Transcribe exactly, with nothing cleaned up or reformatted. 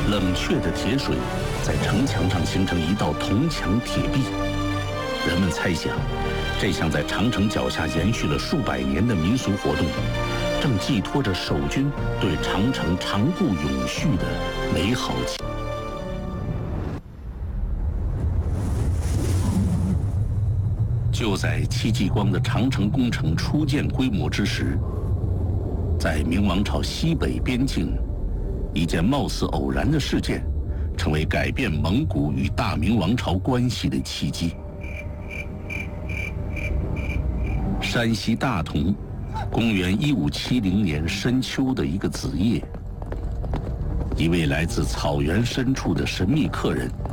冷却的铁水在城墙上形成一道铜墙铁壁。人们猜想，这项在长城脚下延续了数百年的民俗活动，正寄托着守军对长城长固永续的美好期。就在戚继光的长城工程初见规模之时，在明王朝西北边境，一件貌似偶然的事件，成为改变蒙古与大明王朝关系的契机。山西大同，公元一五七零年深秋的一个子夜，一位来自草原深处的神秘客人